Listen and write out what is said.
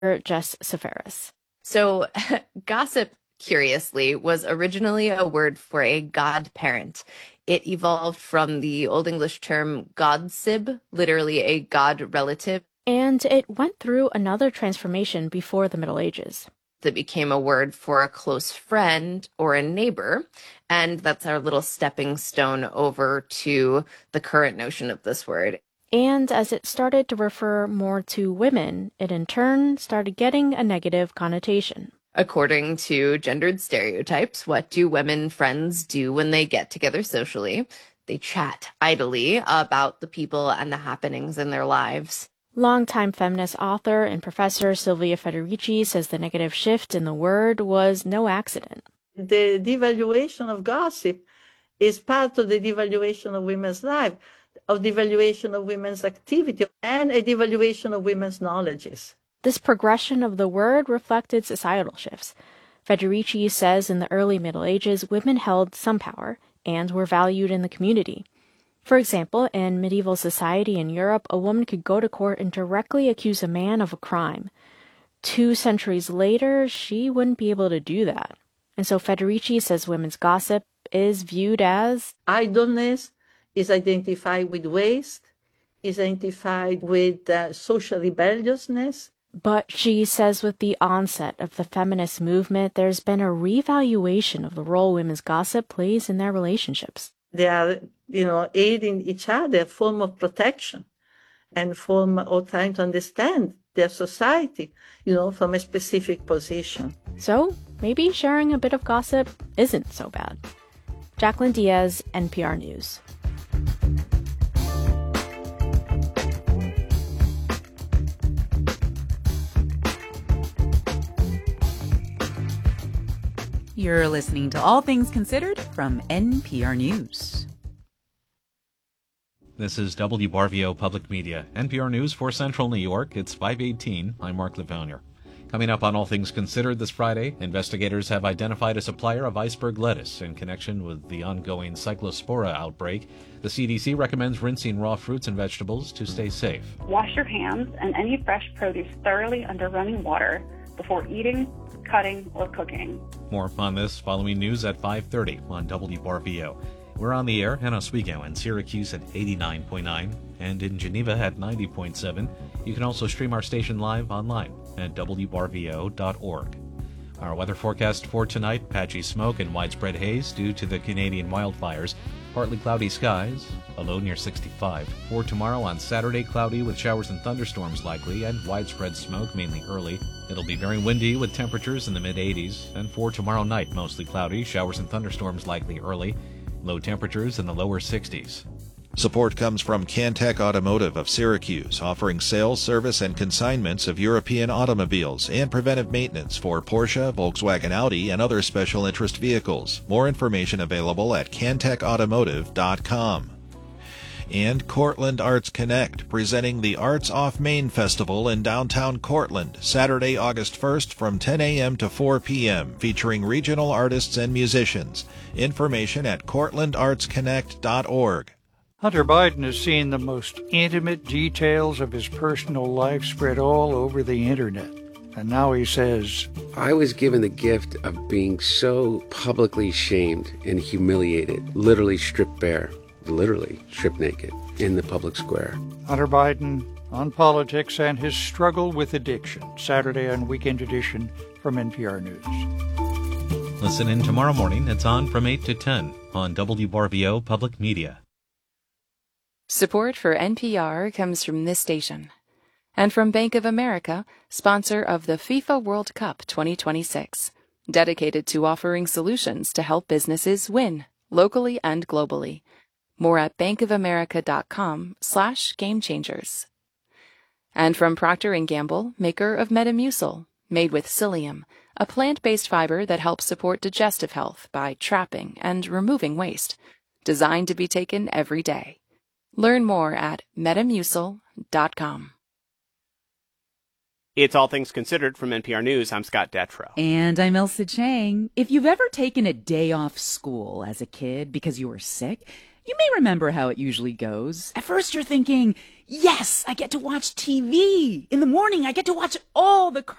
Jess Seferis. So gossip, curiously, was originally a word for a godparent. It evolved from the Old English term godsib, literally a god relative. And it went through another transformation before the Middle Ages. That became a word for a close friend or a neighbor. And that's our little stepping stone over to the current notion of this word. And as it started to refer more to women, it in turn started getting a negative connotation. According to gendered stereotypes, what do women friends do when they get together socially? They chat idly about the people and the happenings in their lives. Longtime feminist author and professor Silvia Federici says the negative shift in the word was no accident. The devaluation of gossip is part of the devaluation of women's life, of devaluation of women's activity, and a devaluation of women's knowledges. This progression of the word reflected societal shifts. Federici says in the early Middle Ages, women held some power and were valued in the community. For example, in medieval society in Europe, a woman could go to court and directly accuse a man of a crime. 2 centuries later, she wouldn't be able to do that. And so Federici says women's gossip is viewed as idleness, is identified with waste, is identified with social rebelliousness. But she says with the onset of the feminist movement, there's been a revaluation of the role women's gossip plays in their relationships. They are, aiding each other, a form of protection and form of trying to understand their society, from a specific position. So maybe sharing a bit of gossip isn't so bad. Jacqueline Diaz, NPR News. You're listening to All Things Considered from NPR News. This is WRVO Public Media, NPR News for Central New York. It's 5:18. I'm Mark Levonier. Coming up on All Things Considered this Friday, investigators have identified a supplier of iceberg lettuce in connection with the ongoing Cyclospora outbreak. The CDC recommends rinsing raw fruits and vegetables to stay safe. Wash your hands and any fresh produce thoroughly under running water before eating, cutting, or cooking. More on this following news at 5:30 on WRVO. We're on the air in Oswego and Syracuse at 89.9 and in Geneva at 90.7. You can also stream our station live online at WRVO.org. Our weather forecast for tonight, patchy smoke and widespread haze due to the Canadian wildfires. Partly cloudy skies, a low near 65. For tomorrow on Saturday, cloudy with showers and thunderstorms likely and widespread smoke mainly early. It'll be very windy with temperatures in the mid-80s. And for tomorrow night, mostly cloudy, showers and thunderstorms likely early. Low temperatures in the lower 60s. Support comes from Cantech Automotive of Syracuse, offering sales, service, and consignments of European automobiles and preventive maintenance for Porsche, Volkswagen, Audi, and other special interest vehicles. More information available at cantechautomotive.com. And Cortland Arts Connect, presenting the Arts Off Main Festival in downtown Cortland, Saturday, August 1st from 10 a.m. to 4 p.m., featuring regional artists and musicians. Information at cortlandartsconnect.org. Hunter Biden has seen the most intimate details of his personal life spread all over the internet. And now he says, I was given the gift of being so publicly shamed and humiliated, literally stripped bare, literally stripped naked in the public square. Hunter Biden on politics and his struggle with addiction. Saturday on Weekend Edition from NPR News. Listen in tomorrow morning. It's on from 8 to 10 on WRVO Public Media. Support for NPR comes from this station and from Bank of America, sponsor of the FIFA World Cup 2026, dedicated to offering solutions to help businesses win locally and globally. More at bankofamerica.com/gamechangers. And from Procter & Gamble, maker of Metamucil, made with psyllium, a plant-based fiber that helps support digestive health by trapping and removing waste, designed to be taken every day. Learn more at metamucil.com. It's All Things Considered from NPR News. I'm Scott Detrow. And I'm Elsa Chang. If you've ever taken a day off school as a kid because you were sick, You may remember how it usually goes. At first you're thinking, yes, I get to watch TV. In the morning, I get to watch all the